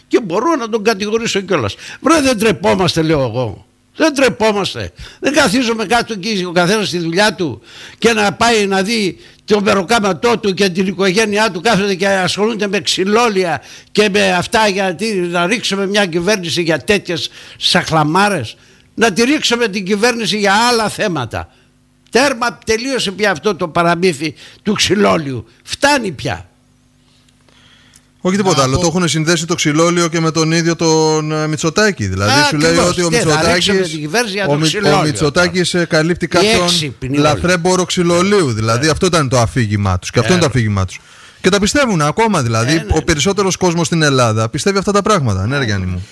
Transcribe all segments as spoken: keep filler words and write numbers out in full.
και μπορώ να τον κατηγορήσω κιόλας. Βρε, δεν τρεπόμαστε, λέω εγώ. Δεν τρεπόμαστε. Δεν καθίζομαι κάτω εκεί ο καθένας στη δουλειά του και να πάει να δει το μεροκάματό του και την οικογένειά του, κάθονται και ασχολούνται με ξυλόλια και με αυτά, γιατί να ρίξουμε μια κυβέρνηση για τέτοιες σαχλαμάρες. Να τη ρίξουμε την κυβέρνηση για άλλα θέματα. Τέρμα, τελείωσε πια αυτό το παραμύθι του ξυλόλιου. Φτάνει πια. Όχι τίποτα άλλο. Το έχουν συνδέσει το ξυλόλιο και με τον ίδιο τον Μητσοτάκη. Δηλαδή, σου λέει ότι ο Μητσοτάκης, ο Μητσοτάκης καλύπτει κάποιον λαθρέμπορο ξυλολίου. Δηλαδή, αυτό ήταν το αφήγημά τους. Και αυτό είναι το αφήγημά τους. Και τα πιστεύουν ακόμα. Δηλαδή, ο περισσότερος κόσμος στην Ελλάδα πιστεύει αυτά τα πράγματα. Ναι, Γιάννη μου.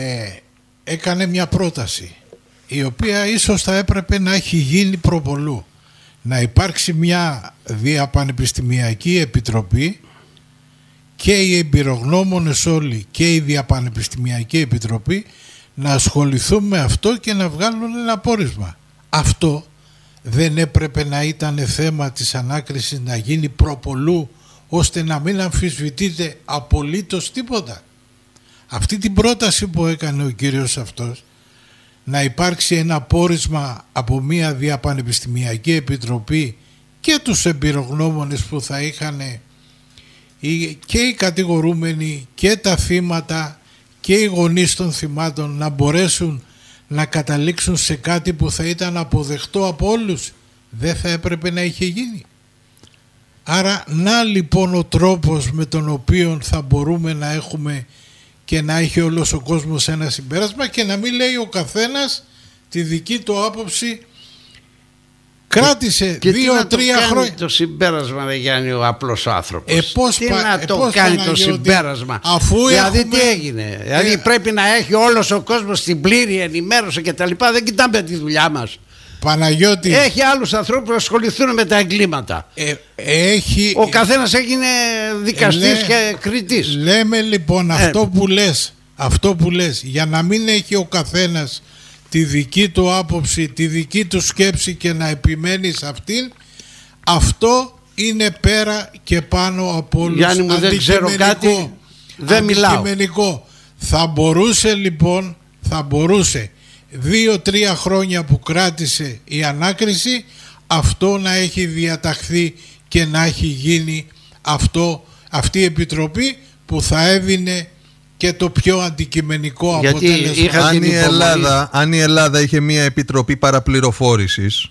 Έκανε μια πρόταση, η οποία ίσως θα έπρεπε να έχει γίνει προπολού. Να υπάρξει μια διαπανεπιστημιακή επιτροπή και οι εμπειρογνώμονες όλοι και η διαπανεπιστημιακή επιτροπή να ασχοληθούν με αυτό και να βγάλουν ένα πόρισμα. Αυτό δεν έπρεπε να ήταν θέμα της ανάκρισης, να γίνει προπολού, ώστε να μην αμφισβητείται απολύτως τίποτα. Αυτή την πρόταση που έκανε ο κύριος αυτός, να υπάρξει ένα πόρισμα από μια διαπανεπιστημιακή επιτροπή και τους εμπειρογνώμονες που θα είχαν και οι κατηγορούμενοι και τα θύματα και οι γονείς των θυμάτων, να μπορέσουν να καταλήξουν σε κάτι που θα ήταν αποδεκτό από όλους, δεν θα έπρεπε να είχε γίνει? Άρα να λοιπόν ο τρόπος με τον οποίο θα μπορούμε να έχουμε και να έχει όλος ο κόσμος ένα συμπέρασμα και να μην λέει ο καθένας τη δική του άποψη. Κράτησε δύο-τρία χρόνια. Το συμπέρασμα, ρε Γιάννη, ο απλός άνθρωπος. Ε, πώς τι πα, να ε, το πώς κάνει το το συμπέρασμα? Αφού δηλαδή έχουμε... τι έγινε? Ε... Δηλαδή πρέπει να έχει όλος ο κόσμος την πλήρη ενημέρωση και τα λοιπά. Δεν κοιτάμε τη δουλειά μας. Παναγιώτη, έχει άλλους ανθρώπους που ασχοληθούν με τα εγκλήματα. Ε, έχει... Ο καθένας έγινε δικαστής ε, λέ... και κριτής. Λέμε λοιπόν ε... αυτό που λες, αυτό που λες, για να μην έχει ο καθένας τη δική του άποψη, τη δική του σκέψη και να επιμένει σε αυτήν, αυτό είναι πέρα και πάνω από όλους. Γιάννη μου, δεν ξέρω κάτι, δεν μιλάω. Θα μπορούσε λοιπόν, θα μπορούσε δύο-τρία χρόνια που κράτησε η ανάκριση, αυτό να έχει διαταχθεί και να έχει γίνει αυτό, αυτή η επιτροπή που θα έδινε και το πιο αντικειμενικό γιατί αποτέλεσμα. Αν η, Ελλάδα, αν η Ελλάδα είχε μια επιτροπή παραπληροφόρησης,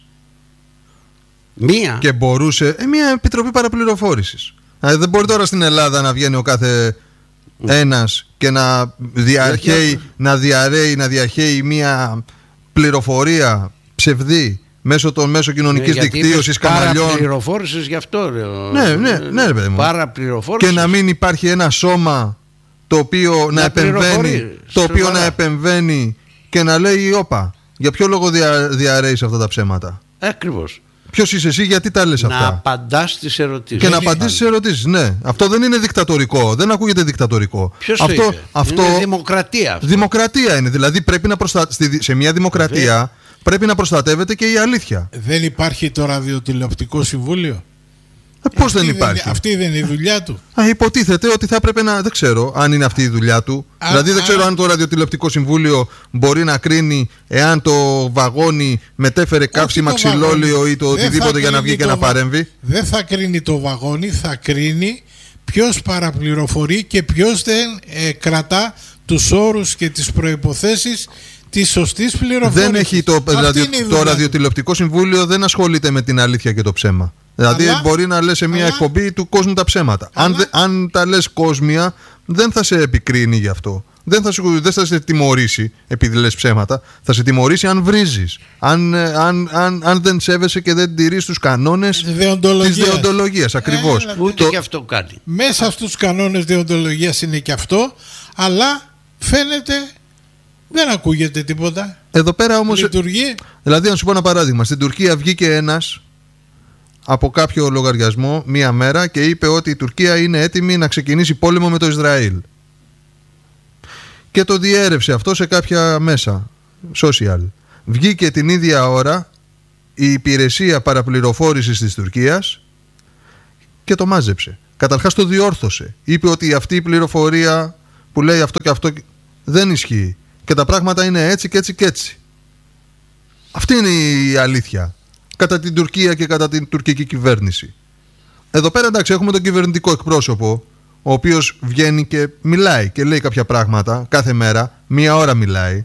μία και μπορούσε, ε, μια επιτροπή παραπληροφόρησης. Δηλαδή δεν μπορεί τώρα στην Ελλάδα να βγαίνει ο κάθε ένας και να διαρχέει, να διαρρέει, να διαχέει μια πληροφορία ψευδή μέσω των μέσων κοινωνικής ναι, δικτύωσης, καναλιών. Παραπληροφόρησης, γι' αυτό λέω. Ναι, ναι, ναι, ρε παιδί μου. Και να μην υπάρχει ένα σώμα το οποίο να, να επεμβαίνει, το οποίο να επεμβαίνει και να λέει όπα, για ποιο λόγο δια, διαρρέεις αυτά τα ψέματα? Ακριβώς. Ποιος είσαι εσύ, γιατί τα λες να αυτά? Να απαντάς στις ερωτήσεις. Και δεν να απαντήσεις στις ερωτήσεις, ναι. Αυτό δεν είναι δικτατορικό, δεν ακούγεται δικτατορικό. Ποιος αυτό, το είπε? αυτό... Είναι δημοκρατία αυτό. Δημοκρατία είναι, δηλαδή πρέπει να προστα... σε μια δημοκρατία Βέβαια. πρέπει να προστατεύεται και η αλήθεια. Δεν υπάρχει το ραδιοτηλεοπτικό συμβούλιο? Ε, πώς δεν υπάρχει? Δεν, αυτή δεν είναι η δουλειά του. Α, υποτίθεται ότι θα έπρεπε να. Δεν ξέρω αν είναι αυτή η δουλειά του. Α, δηλαδή δεν α, ξέρω α, αν το ραδιοτηλεοπτικό συμβούλιο μπορεί να κρίνει εάν το βαγόνι μετέφερε καύσιμα, ξυλόλιο ή το οτιδήποτε για να βγει και να παρέμβει. Δεν θα κρίνει το βαγόνι, θα κρίνει ποιος παραπληροφορεί και ποιος δεν ε, κρατά τους όρους και τις προϋποθέσεις της σωστής πληροφορίας. Δεν έχει το, ραδιο, το ραδιοτηλεοπτικό συμβούλιο δεν ασχολείται με την αλήθεια και το ψέμα. Δηλαδή αλλά, μπορεί να λες σε μια αλλά, εκπομπή του κόσμου τα ψέματα. Αν, δε, αν τα λες κόσμια, δεν θα σε επικρίνει γι' αυτό. Δεν θα, σου, δεν θα σε τιμωρήσει επειδή λες ψέματα. Θα σε τιμωρήσει αν βρίζεις. Αν, αν, αν, αν δεν σέβεσαι και δεν τηρείς τους κανόνες της δεοντολογίας. Ακριβώς. Ε, ούτε το, και αυτό κάνει. Μέσα στους κανόνες δεοντολογίας είναι και αυτό, αλλά φαίνεται δεν ακούγεται τίποτα. Εδώ πέρα όμως. Λειτουργεί. Δηλαδή, να σου πω ένα παράδειγμα. Στην Τουρκία βγήκε ένας από κάποιο λογαριασμό μία μέρα και είπε ότι η Τουρκία είναι έτοιμη να ξεκινήσει πόλεμο με το Ισραήλ. Και το διέρευσε αυτό σε κάποια μέσα social. Βγήκε την ίδια ώρα η υπηρεσία παραπληροφόρησης της Τουρκίας και το μάζεψε. Καταρχάς το διόρθωσε. Είπε ότι αυτή η πληροφορία που λέει αυτό και αυτό, δεν ισχύει. Και τα πράγματα είναι έτσι και έτσι και έτσι. Αυτή είναι η αλήθεια κατά την Τουρκία και κατά την τουρκική κυβέρνηση. Εδώ πέρα εντάξει έχουμε τον κυβερνητικό εκπρόσωπο, ο οποίος βγαίνει και μιλάει και λέει κάποια πράγματα κάθε μέρα, μία ώρα μιλάει.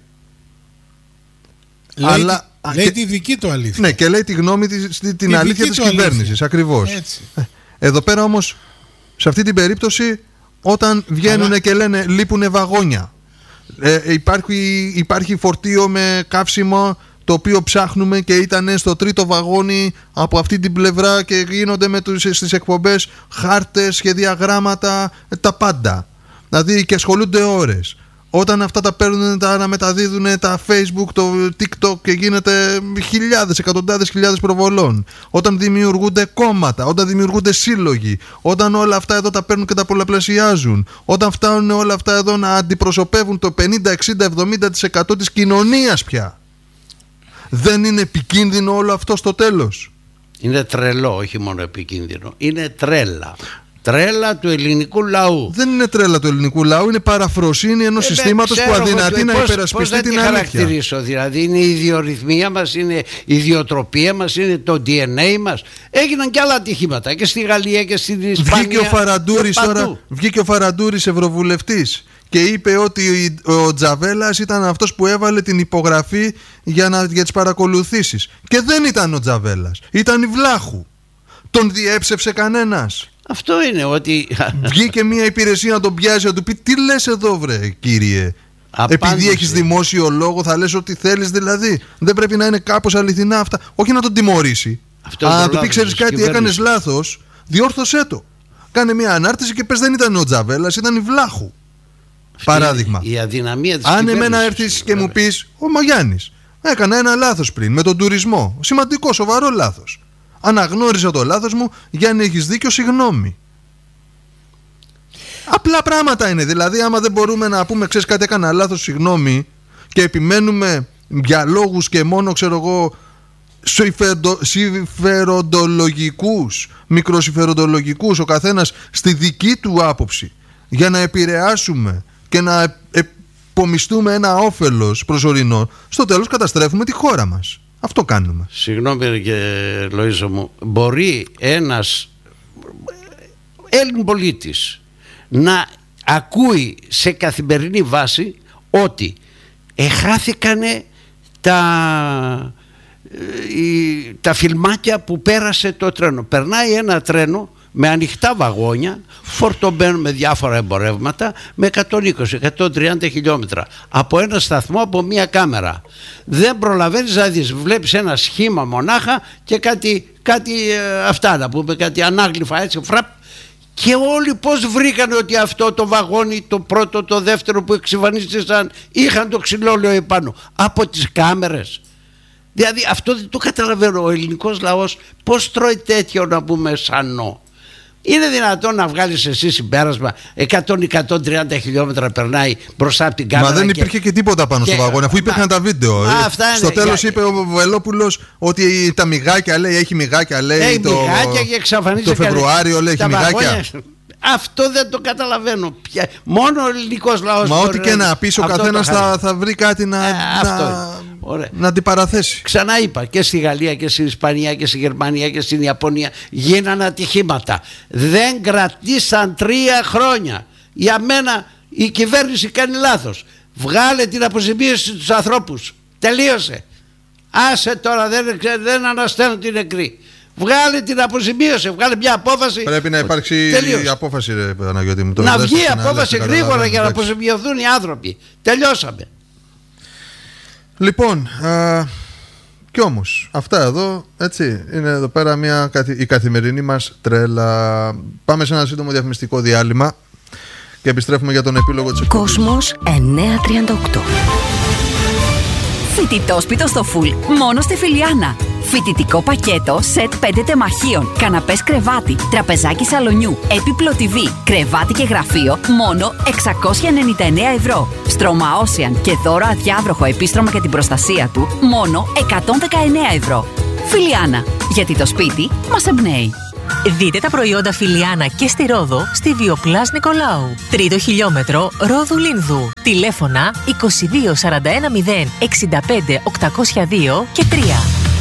Λέει, αλλά, λέει και, τη δική του αλήθεια. Ναι, και λέει τη γνώμη της, την τη αλήθεια της κυβέρνησης, ακριβώς. Έτσι. Εδώ πέρα όμως, σε αυτή την περίπτωση, όταν βγαίνουν αλλά... και λένε λείπουνε βαγόνια, ε, υπάρχει, υπάρχει φορτίο με καύσιμο το οποίο ψάχνουμε και ήταν στο τρίτο βαγόνι από αυτή την πλευρά και γίνονται με τους, στις εκπομπές χάρτες, σχεδιαγράμματα, τα πάντα. Δηλαδή και ασχολούνται ώρες. Όταν αυτά τα παίρνουν, τα αναμεταδίδουν τα Facebook, το TikTok και γίνεται χιλιάδες, εκατοντάδες χιλιάδες προβολών. Όταν δημιουργούνται κόμματα, όταν δημιουργούνται σύλλογοι, όταν όλα αυτά εδώ τα παίρνουν και τα πολλαπλασιάζουν, όταν φτάνουν όλα αυτά εδώ να αντιπροσωπεύουν το πενήντα, εξήντα, εβδομήντα τοις εκατό της κοινωνίας πια. Δεν είναι επικίνδυνο όλο αυτό στο τέλος? Είναι τρελό, όχι μόνο επικίνδυνο. Είναι τρέλα. Τρέλα του ελληνικού λαού. Δεν είναι τρέλα του ελληνικού λαού, είναι παραφροσύνη ενός ε, συστήματος που αδυνατεί να πώς, υπερασπιστεί πώς την αλήθεια. Πώς να τη χαρακτηρίσω, δηλαδή είναι η ιδιορυθμία μας, είναι η ιδιοτροπία μας, είναι το ντι εν έι μας. Έγιναν και άλλα ατυχήματα και στη Γαλλία και στην Ισπανία. Βγήκε ο Φαραντούρης τώρα, βγήκε ο Φαραντούρης ευρωβουλευτής και είπε ότι ο Τζαβέλας ήταν αυτός που έβαλε την υπογραφή για, να, για τις παρακολουθήσεις. Και δεν ήταν ο Τζαβέλας, ήταν η Βλάχου. Τον διέψευσε κανένας? Αυτό είναι ότι... Βγήκε μια υπηρεσία να τον πιάσει, να του πει τι λες εδώ βρε κύριε? Απάντηση. Επειδή έχεις δημόσιο λόγο θα λες ό,τι θέλεις δηλαδή? Δεν πρέπει να είναι κάπως αληθινά αυτά? Όχι να τον τιμωρήσει. Αυτό Α, να του πει ξέρεις κάτι, έκανες λάθος, διόρθωσέ το. Κάνε μια ανάρτηση και πες δεν ήταν ο Τζαβέλας, ήταν η Βλάχου. Αυτή παράδειγμα. Η αδυναμία της αν εμένα έρθεις και μου πεις ο Μαγιάννης έκανα ένα λάθος πριν με τον τουρισμό, σημαντικό σοβαρό λάθος, αναγνώρισα το λάθος μου, Γιάννη έχεις δίκιο, συγγνώμη. Απλά πράγματα είναι. Δηλαδή άμα δεν μπορούμε να πούμε ξέρεις κάτι έκανα λάθος, συγγνώμη, και επιμένουμε για λόγους και μόνο ξέρω εγώ συμφεροντολογικούς, μικροσυμφεροντολογικούς, ο καθένας στη δική του άποψη, για να επηρεάσουμε και να επομιστούμε ένα όφελος προσωρινό, στο τέλος καταστρέφουμε τη χώρα μας. Αυτό κάνουμε. Συγγνώμη και Λοΐζο μου, μπορεί ένας Έλλην πολίτης να ακούει σε καθημερινή βάση ότι εχάθηκανε τα, τα φιλμάκια που πέρασε το τρένο. Περνάει ένα τρένο με ανοιχτά βαγόνια, φορτωμένο με διάφορα εμπορεύματα, με εκατόν είκοσι με εκατόν τριάντα χιλιόμετρα από ένα σταθμό, από μία κάμερα. Δεν προλαβαίνεις να δεις, βλέπεις ένα σχήμα μονάχα και κάτι, κάτι ε, αυτά να πούμε, κάτι ανάγλυφα έτσι, φραπ. Και όλοι πώς βρήκανε ότι αυτό το βαγόνι, το πρώτο, το δεύτερο που εξυφανίστησαν, είχαν το ξυλόλαιο επάνω? Από τις κάμερες. Δηλαδή αυτό δεν το καταλαβαίνω. Ο ελληνικός λαός πώς τρώει τέτοιο να πούμε σανό? Είναι δυνατόν να βγάλεις εσύ συμπέρασμα εκατό με εκατόν τριάντα χιλιόμετρα περνάει μπροστά από την κάμερα? Μα δεν υπήρχε και, και τίποτα πάνω και... στο βαγόνι, αφού υπήρχαν τα βίντεο. Α, στο τέλος για... είπε ο Βελόπουλος ότι τα μυγάκια, λέει, έχει μυγάκια, λέει. Έχει το... μυγάκια και εξαφανίζεται. Το Φεβρουάριο, λέει, έχει μυγάκια. Αυτό δεν το καταλαβαίνω πια. Μόνο ο ελληνικός λαός. Μα ό,τι και να πεις, ο καθένας θα, θα βρει κάτι να, ε, να, να αντιπαραθέσει. Ξανά είπα, και στη Γαλλία και στην Ισπανία και στη Γερμανία και στην Ιαπωνία γίνανε ατυχήματα. Δεν κρατήσαν τρία χρόνια. Για μένα η κυβέρνηση κάνει λάθος. Βγάλε την αποζημίωση στους ανθρώπους. Τελείωσε. Άσε τώρα, δεν, δεν ανασταίνω την νεκρή. Βγάλε την αποζημίωση, βγάλε μια απόφαση. Πρέπει να υπάρξει η απόφαση, ρε Παναγιώτη μου. Να βγει η απόφαση γρήγορα για να αποζημιωθούν οι άνθρωποι. Τελειώσαμε. Λοιπόν, α, κι όμως αυτά εδώ, έτσι, είναι εδώ πέρα μια, η καθημερινή μας τρέλα. Πάμε σε ένα σύντομο διαφημιστικό διάλειμμα και επιστρέφουμε για τον επίλογο της εκπομπής. Κόσμος εννιακόσια τριάντα οκτώ. Φοιτητόσπιτο στο φουλ, μόνο στη Φιλιάνα. Φοιτητικό πακέτο, σετ πέντε τεμαχίων, καναπές κρεβάτι, τραπεζάκι σαλονιού, έπιπλο τιβί, κρεβάτι και γραφείο, μόνο εξακόσια ενενήντα εννέα ευρώ. Στρώμα Ocean και δώρο αδιάβροχο επίστρωμα για την προστασία του, μόνο εκατόν δεκαεννέα ευρώ. Φιλιάνα, γιατί το σπίτι μας εμπνέει. Δείτε τα προϊόντα Φιλιάνα και στη Ρόδο στη Βιοπλάς Νικολάου. Τρίτο χιλιόμετρο Ρόδου Λίνδου. Τηλέφωνα είκοσι δύο σαράντα ένα μηδέν εξήντα πέντε οκτακόσια δύο και τρία.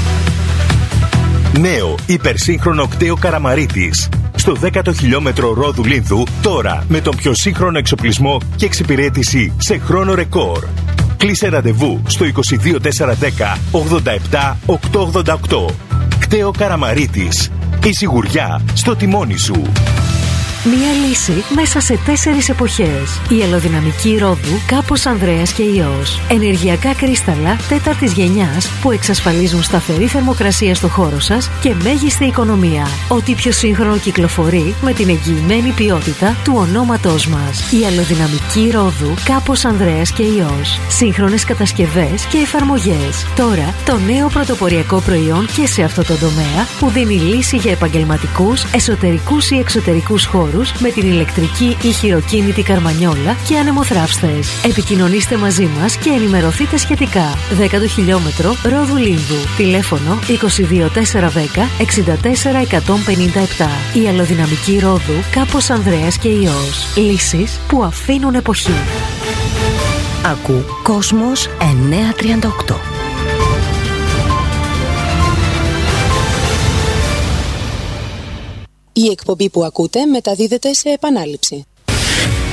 Νέο υπερσύγχρονο κτέο Καραμαρίτης. Στο δέκατο χιλιόμετρο Ρόδου Λίνδου, τώρα με τον πιο σύγχρονο εξοπλισμό και εξυπηρέτηση σε χρόνο ρεκόρ. Κλείσε ραντεβού στο είκοσι δύο τετρακόσια δέκα ογδόντα επτά οκτακόσια ογδόντα οκτώ. Κτέο Καραμαρίτης. Η σιγουριά στο τιμόνι σου. Μία λύση μέσα σε τέσσερις εποχές. Η αλλοδυναμική Ρόδου Κάπος Ανδρέας και Υιός. Ενεργειακά κρίσταλα τέταρτης γενιάς που εξασφαλίζουν σταθερή θερμοκρασία στο χώρο σας και μέγιστη οικονομία. Ό,τι πιο σύγχρονο κυκλοφορεί με την εγγυημένη ποιότητα του ονόματός μας. Η αλλοδυναμική Ρόδου Κάπος Ανδρέας και Υιός. Σύγχρονες κατασκευές και εφαρμογές. Τώρα το νέο πρωτοποριακό προϊόν και σε αυτό το τομέα που δίνει λύση για επαγγελματικούς, εσωτερικούς ή εξωτερικούς χώρους με την ηλεκτρική ή χειροκίνητη καρμανιόλα και ανεμοθράυστες. Επικοινωνήστε μαζί μας και ενημερωθείτε σχετικά. δέκατο χιλιόμετρο Ρόδου Λίνδου. Τηλέφωνο είκοσι δύο τετρακόσια δέκα εξήντα τέσσερα εκατόν πενήντα επτά. Η αλλοδυναμική Ρόδου Κάπος Ανδρέας και Υιός. Λύσεις που αφήνουν εποχή. Ακού Κόσμος εννιακόσια τριάντα οκτώ. Η εκπομπή που ακούτε μεταδίδεται σε επανάληψη.